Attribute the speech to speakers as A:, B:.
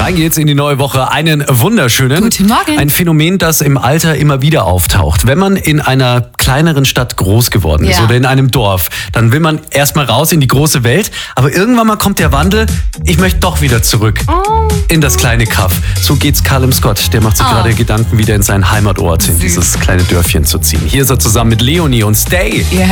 A: Rein geht's in die neue Woche. Einen wunderschönen.
B: Guten Morgen.
A: Ein Phänomen, das im Alter immer wieder auftaucht. Wenn man in einer kleineren Stadt groß geworden ist oder in einem Dorf, dann will man erstmal raus in die große Welt. Aber irgendwann mal kommt der Wandel, ich möchte doch wieder zurück in das kleine Kaff. So geht's Callum Scott. Der macht sich gerade Gedanken, wieder in seinen Heimatort, in dieses kleine Dörfchen zu ziehen. Hier ist er zusammen mit Leonie und Stay.